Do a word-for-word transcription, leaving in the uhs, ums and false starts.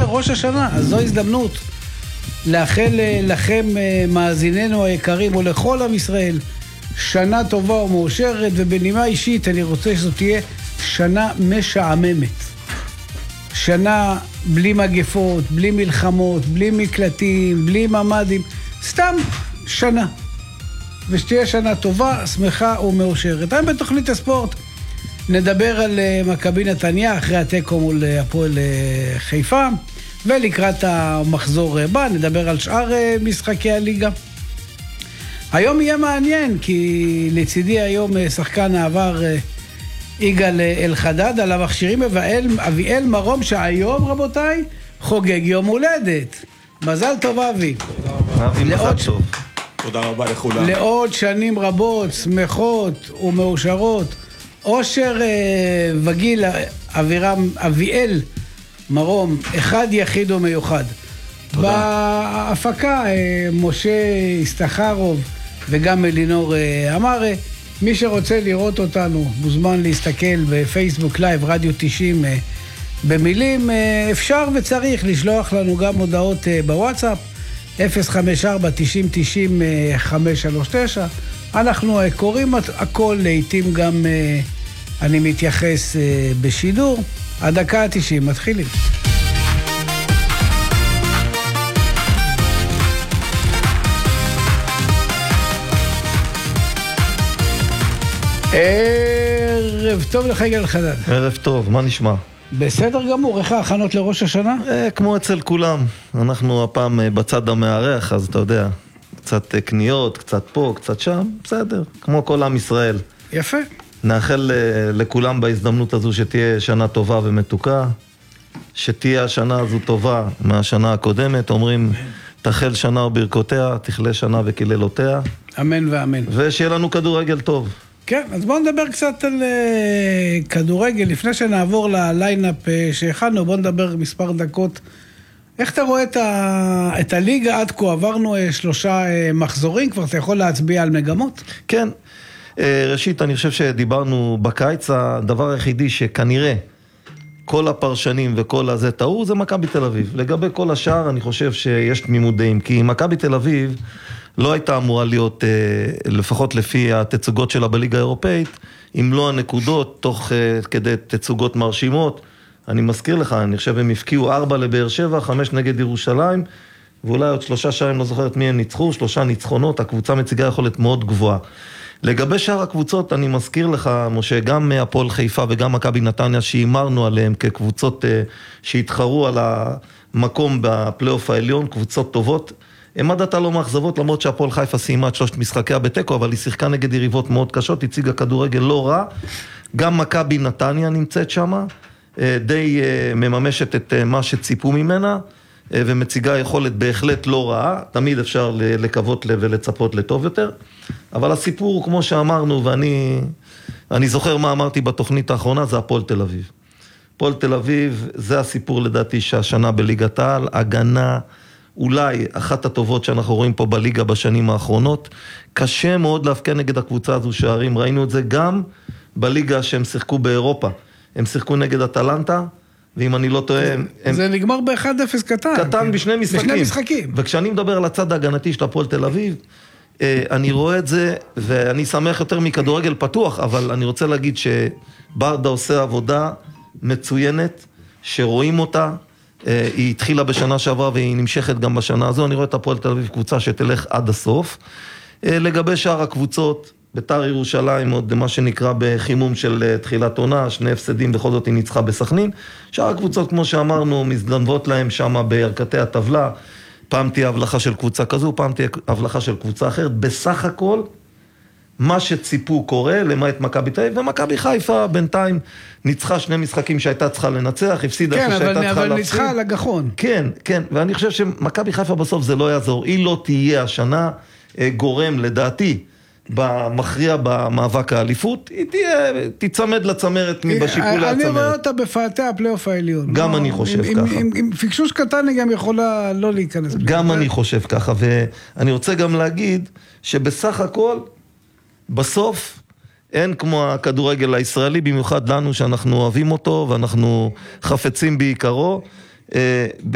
ראש השנה, אז זו הזדמנות לאחל לכם מאזיננו היקרים ולכל עם ישראל שנה טובה ומאושרת, ובנימה אישית אני רוצה שזאת תהיה שנה משעממת. שנה בלי מגפות, בלי מלחמות, בלי מקלטים, בלי ממדים, סתם שנה. ושתהיה שנה טובה, שמחה ומאושרת. היום בתוכנית הספורט נדבר על מכבי נתניה אחרי התיקו מול הפועל חיפה, ולקראת המחזור הבא נדבר על שאר משחקי הליגה. היום יהיה מעניין, כי לצידי היום שחקן העבר יגאל אלחדד, על המכשירים אביאל מרום, שהיום רבותיי חוגג יום הולדת. מזל טוב אבי. אבי מזל טוב. תודה רבה לכולם. לעוד שנים רבות, שמחות ומאושרות. אושר וגיל אבירם, אביאל מרום, אחד יחיד ומיוחד. תודה. בהפקה משה הסתחרוב וגם אלינור אמרה. מי שרוצה לראות אותנו מוזמן להסתכל בפייסבוק לייב רדיו תשעים במילים. אפשר וצריך לשלוח לנו גם הודעות בוואטסאפ אפס חמש ארבע תשעים תשעים חמש שלוש תשע. אנחנו קוראים הכל, לעתים גם אני מתייחס בשידור. הדקה ה-תשעים מתחילים. ערב טוב לך יגאל אלחדד. ערב טוב, מה נשמע? בסדר גמור, איך ההכנות לראש השנה? אה, כמו אצל כולם, אנחנו הפעם בצד המערך, אז אתה יודע, קצת קניות, קצת פה, קצת שם, בסדר, כמו כל עם ישראל. יפה. נאחל לכולם בהזדמנות הזו שתהיה שנה טובה ומתוקה, שתהיה השנה הזו טובה מהשנה הקודמת, אומרים תחל שנה וברכותיה, תכלה שנה וקללותיה. אמן ואמן. ושיהיה לנו כדורגל טוב. כן, אז בואו נדבר קצת על uh, כדורגל, לפני שנעבור לליינאפ uh, שהכנו, בואו נדבר מספר דקות. איך אתה רואה את, ה... את הליגה עד כה? עברנו uh, שלושה uh, מחזורים, כבר אתה יכול להצביע על מגמות? כן, uh, ראשית אני חושב שדיברנו בקיץ, הדבר היחידי שכנראה כל הפרשנים וכל הזה טעו, זה מכבי תל אביב. לגבי כל השאר אני חושב שיש תמימות דעים, כי מכבי תל אביב לא הייתה אמורה להיות, לפחות לפי התצוגות שלה בליגה האירופאית, אם לא הנקודות, תוך כדי תצוגות מרשימות. אני מזכיר לך, אני חושב הם הפקיעו ארבע לבאר שבע, חמש נגד ירושלים, ואולי עוד שלושה שערים, לא זוכרת מי הם ניצחו, שלושה ניצחונות, הקבוצה מציגה יכולת מאוד גבוהה. לגבי שאר הקבוצות, אני מזכיר לך, משה, גם הפועל חיפה וגם מכבי נתניה, שאימרנו עליהם כקבוצות שהתחרו על המקום בפלייאוף העליון, קבוצות טובות, הם עד עתה לא מאכזבות, למרות שהפועל חיפה סיימה את שלושת משחקיה בתיקו, אבל היא שיחקה נגד יריבות מאוד קשות, הציגה כדורגל לא רע. גם מכבי נתניה נמצאת שם, די מממשת את מה שציפו ממנה, ומציגה יכולת בהחלט לא רעה, תמיד אפשר לקוות ולצפות לטוב יותר. אבל הסיפור, כמו שאמרנו, ואני אני זוכר מה אמרתי בתוכנית האחרונה, זה הפועל תל אביב. הפועל תל אביב, זה הסיפור לדעתי שהשנה בליגת העל, הגנה, אולי אחת הטובות שאנחנו רואים פה בליגה בשנים האחרונות. קשה מאוד להפקע נגד הקבוצה הזו שערים, ראינו את זה גם בליגה שהם שיחקו באירופה. הם שיחקו נגד אטלנטה, ואם אני לא טועה... הם... זה נגמר ב-אחד אפס קטן. קטן כן. בשני משחקים. בשני משחקים. וכשאני מדבר על הצד ההגנתי של הפועל תל אביב, אני רואה את זה, ואני שמח יותר מכדורגל פתוח, אבל אני רוצה להגיד שברדה עושה עבודה מצוינת, שרואים אותה, היא התחילה בשנה שעברה והיא נמשכת גם בשנה הזו. אני רואה את הפועל תל אביב קבוצה שתלך עד הסוף. לגבי שאר הקבוצות, בית"ר ירושלים עוד מה שנקרא בחימום של תחילת עונה, שני הפסדים בכל זאת היא ניצחה בסכנין. שאר הקבוצות כמו שאמרנו מזדנבות להם שם בירכתי הטבלה, פעם תהיה הבלחה של קבוצה כזו, פעם תהיה הבלחה של קבוצה אחרת. בסך הכל מה שציפו קורה, למעט מכבי תל אביב, ומכבי חיפה בינתיים ניצחה שני משחקים שהייתה צריכה לנצח, הפסידה כן, שהייתה אבל, צריכה אבל להפסיד. ניצחה על הגחון. כן, כן, ואני חושב שמכבי חיפה בסוף זה לא יעזור, היא לא תהיה השנה גורם לדעתי במכריע במאבק האליפות, היא תהיה, תצמד לצמרת בשיקול הצמרת. אני רואה אותה בפאתי הפלייאוף העליון. גם אני חושב ככה. עם פיקשוש קטן היא גם יכולה לא להיכנס. גם אני חושב ככה, ואני רוצה גם להגיד שבסך הכל, בסוף, אין כמו הכדורגל הישראלי, במיוחד לנו שאנחנו אוהבים אותו, ואנחנו חפצים בעיקרו,